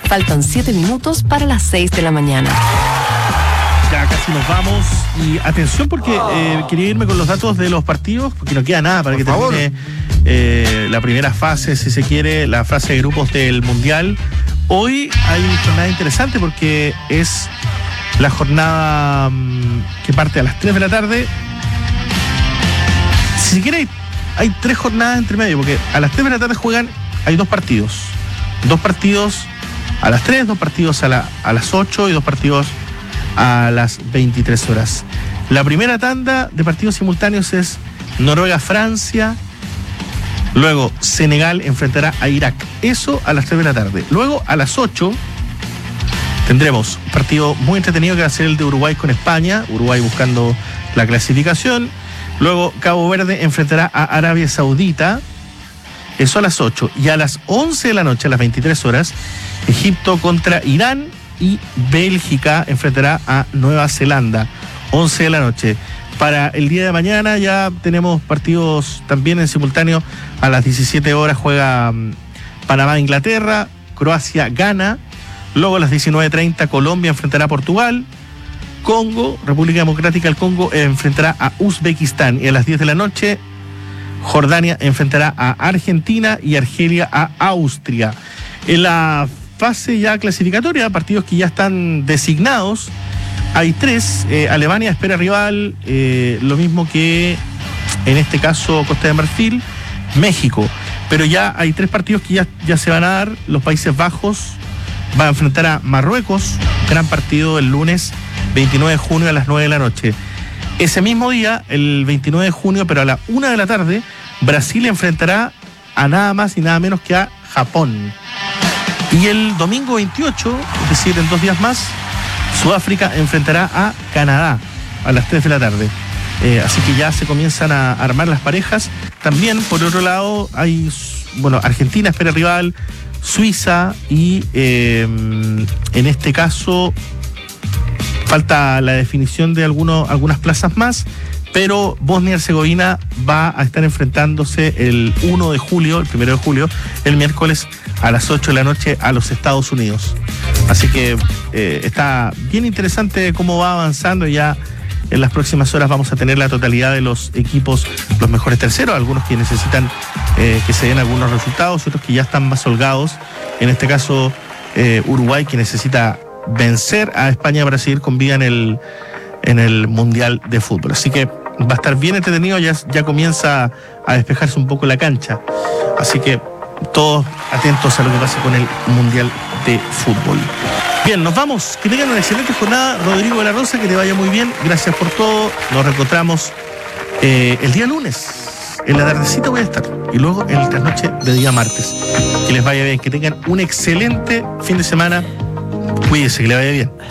Faltan 7 minutos para las 6 de la mañana. Ya casi nos vamos. Y atención porque quería irme con los datos de los partidos, porque no queda nada para que termine la primera fase, si se quiere, la fase de grupos del Mundial. Hoy hay jornada interesante porque es la jornada que parte a las 3 de la tarde. Si se quiere, hay 3 jornadas entre medio, porque a las 3 de la tarde hay 2 partidos. 2 partidos a las 3, 2 partidos a las 8 y 2 partidos a las 23 horas. La primera tanda de partidos simultáneos es Noruega-Francia. Luego Senegal enfrentará a Irak. Eso a las 3 de la tarde. Luego a las 8 tendremos un partido muy entretenido que va a ser el de Uruguay con España. Uruguay buscando la clasificación. Luego Cabo Verde enfrentará a Arabia Saudita. Eso a las 8. Y a las 11 de la noche, a las 23 horas, Egipto contra Irán. Y Bélgica enfrentará a Nueva Zelanda, 11 de la noche. Para el día de mañana ya tenemos partidos también en simultáneo. A las 17 horas juega Panamá-Inglaterra, Croacia-Ghana. Luego a las 19:30 Colombia enfrentará a Portugal. Congo, República Democrática del Congo, enfrentará a Uzbekistán. Y a las 10 de la noche Jordania enfrentará a Argentina y Argelia a Austria. En la fase ya clasificatoria, partidos que ya están designados, hay 3. Alemania espera rival, lo mismo que en este caso Costa de Marfil, México. Pero ya hay 3 partidos que ya se van a dar. Los Países Bajos va a enfrentar a Marruecos, gran partido el lunes 29 de junio a las 9 de la noche. Ese mismo día, el 29 de junio, pero a la 1 de la tarde, Brasil enfrentará a nada más y nada menos que a Japón. Y el domingo 28, es decir, en 2 días más, Sudáfrica enfrentará a Canadá a las 3 de la tarde. Así que ya se comienzan a armar las parejas. También, por otro lado, hay, Argentina espera rival, Suiza y en este caso falta la definición de algunas plazas más, pero Bosnia y Herzegovina va a estar enfrentándose el 1 de julio, el 1 de julio, el miércoles a las 8 de la noche a los Estados Unidos. Así que está bien interesante cómo va avanzando. Ya en las próximas horas vamos a tener la totalidad de los equipos, los mejores terceros, algunos que necesitan que se den algunos resultados, otros que ya están más holgados. En este caso, Uruguay, que necesita vencer a España para seguir con vida en el Mundial de Fútbol. Así que va a estar bien entretenido, ya comienza a despejarse un poco la cancha. Así que todos atentos a lo que pase con el Mundial de Fútbol. Bien, nos vamos. Que tengan una excelente jornada. Rodrigo de la Rosa, que te vaya muy bien. Gracias por todo. Nos reencontramos el día lunes. En la tardecita voy a estar. Y luego en el trasnoche de día martes. Que les vaya bien. Que tengan un excelente fin de semana. Cuídense, que les vaya bien.